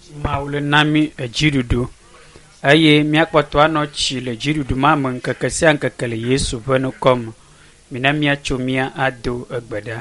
Maule nami ejidudu aye miakpoto ano chi le jidudu mama nkeke sia nkeke le Yesu beno kom mina miacho mia ado egbeda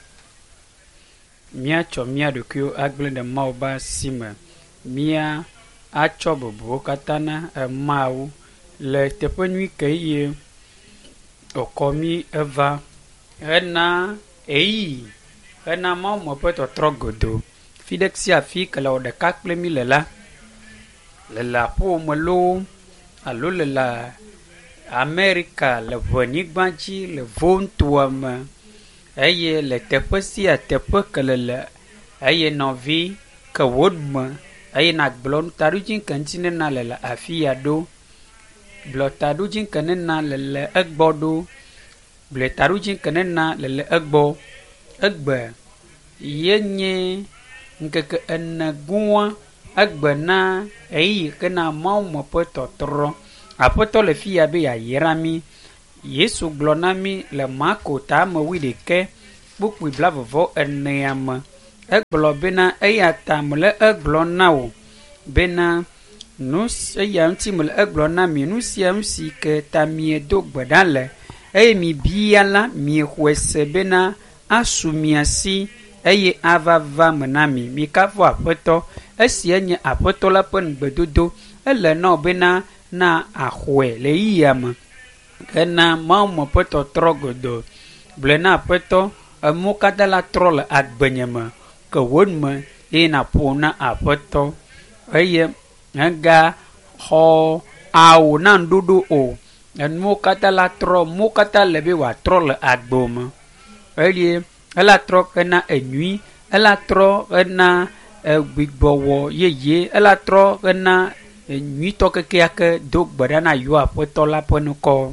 miacho mia dokyo agblende maoba sime mia acho bobo katana mau le teƒe nyui ke ye okomi eva hena hena mau mo ƒe tɔtrɔ godo fi ɖe sia fi ke le wɔ ɖeka kple mi le la ƒome loo alo le la Amerika le ʋenyigba dzi le vontoa me eye le teƒe sia teƒe ke le eye nɔvi ke wodme eye nagblɔ taɖodzi ke ŋuti nena le afi ya ɖo gblɔ taɖodzi ke nena le egbɔ ɖo gblɔ taɖodzi ke nena le egbɔ egbe yenye nkeke ene gũa egbe na eyi ke na Mawu me ƒe tɔtrɔ aƒetɔ le fi ya be yayra mi Yesu gblɔ na mi le Marko tame 11 kpukpui 24 me egblɔ bena eya ta mele egblɔ na wo bena nu eya ŋuti mele egblɔ na mi nu sia nu si ke ta miedo gbe ɖa le eye mi bia la miexɔe se bena asu mia si eye ava va me na mi kafo aƒetɔ esia nye aƒetɔ la ƒe ŋugbedodo ele na bena na axɔe le yia me hena Mawu me ƒe tɔtrɔ godo gblɔ na aƒetɔ emo katã la trɔ le agbenye me ke wonme eye naƒo na aƒetɔ eye hega xɔ awo na ŋuɖoɖo o enuwo katã la trɔ mo katã le be wòatrɔ le agbo me eye ela trɔ hena enyui ela trɔ hena gbigbɔwɔ yeye ela trɔ hena nyuitɔ kekeake do gbe ɖa na yewo aƒetɔ la ƒe nukɔ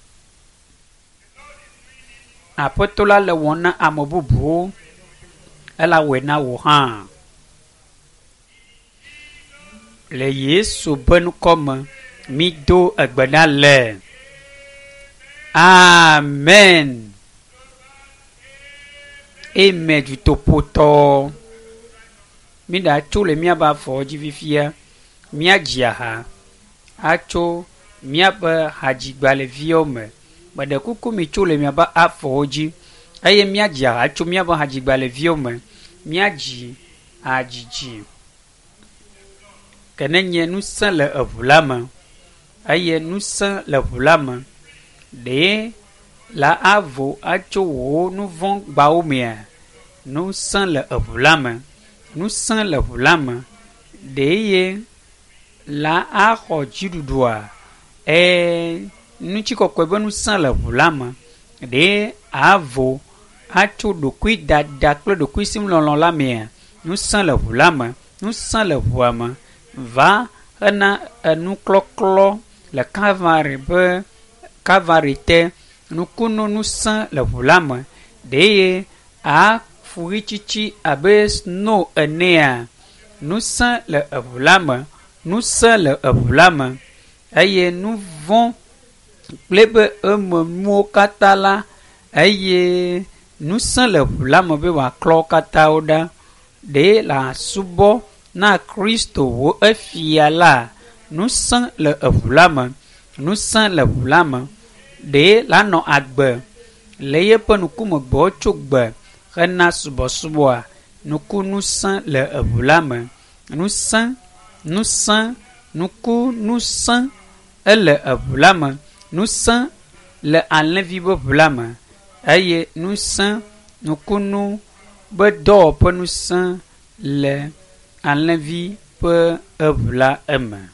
aƒetɔ la le wɔm na ame bubuwo ela wɔe na wo hã le Yesu ƒe nukɔ me mi do egbe ɖa le amen eme dutoƒotɔ mi ɖa tso le miabe afɔ dzi fifia míadzi aha atso míabe hadzigbalẽviwo me meɖe kuku mi tso le miabe afɔwo dzi eye míadzi aha tso míabe hadzigbalẽviwo me míadzi hadzidzi ke nenye ŋusẽ le eʋu la me eye ŋusẽ le ʋu la me ɖe la avo atso wò nu vɔ̃ gbawo mea ŋusẽ le eʋu la me ŋusẽ le ʋu la me ɖe ye la axɔ dziɖuɖua ŋutikɔkɔe be ŋusẽ le ʋu la me ɖe avo atso ɖokui dada kple ɖokui sim lɔlɔ la mea ŋusẽ le ʋu la me ŋusẽ le ʋua me va hena enuklɔklɔ le Kalvari te nukunu ŋusẽ le ʋu la me ɖe ye afu ɣitsitsi abe snow enea ŋusẽ le eʋu la me ŋusẽ le eʋu la me eye nu vɔ̃ kple be emenuwo katã la eye ŋusẽ le ʋu la me be wòaklɔ katã wo ɖa ɖe le asubɔ na Kristo wo efia la ŋusẽ le eʋu la me ŋusẽ le ʋu la me ɖe la nɔ agbe le yeƒe ŋkume gbɔ tso gbe hena subɔsubɔa nuku ŋusẽ le eʋu la me ŋusẽ nuku ŋusẽ ele eʋu la me ŋusẽ le alẽvi be ʋu la me eye ŋusẽ nukunu be dɔwɔƒe ŋusẽ le alẽvi ƒe eʋu la eme